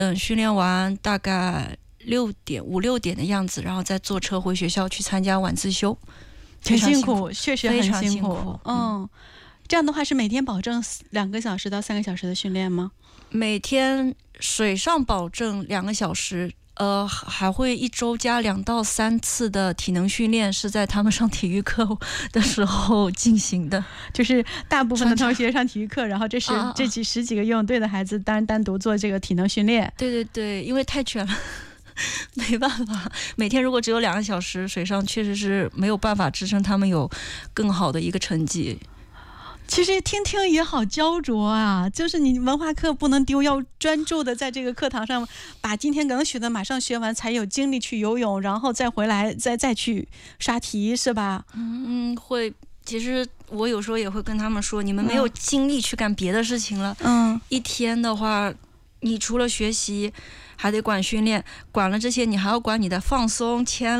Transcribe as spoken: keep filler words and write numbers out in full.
嗯，训练完大概六点五六点的样子，然后再坐车回学校去参加晚自修。 挺辛苦，确实很辛苦。 苦嗯，这样的话是每天保证两个小时到三个小时的训练吗？ 每天水上保证两个小时。呃，还会一周加两到三次的体能训练，是在他们上体育课的时候进行的。 就是大部分的同学上体育课，然后这是、 啊、 这几十几个游泳队的孩子单单独做这个体能训练。 对对对，因为太卷了，没办法。每天如果只有两个小时，水上确实是没有办法支撑他们有更好的一个成绩。 其实听听也好焦灼啊，就是你文化课不能丢，要专注的在这个课堂上把今天能学的马上学完，才有精力去游泳，然后再回来再再去刷题，是吧？ 嗯，会。其实我有时候也会跟他们说，你们没有精力去干别的事情了。 嗯， 一天的话，你除了学习，还得管训练，管了这些，你还要管你的放松、签